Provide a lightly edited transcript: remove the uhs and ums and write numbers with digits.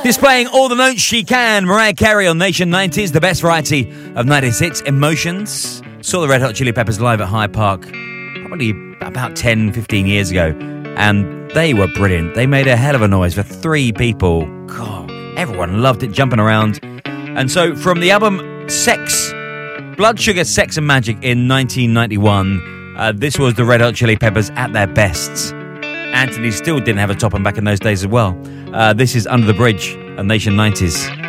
Displaying all the notes she can, Mariah Carey on Nation 90s, the best variety of 90s hits, Emotions. Saw the Red Hot Chili Peppers live at Hyde Park probably about 10, 15 years ago, and they were brilliant. They made a hell of a noise for three people. God, everyone loved it, jumping around. And so from the album Sex, Blood Sugar Sex and Magic in 1991, this was the Red Hot Chili Peppers at their best. Anthony still didn't have a top and back in those days as well. This is Under the Bridge on Nation 90s.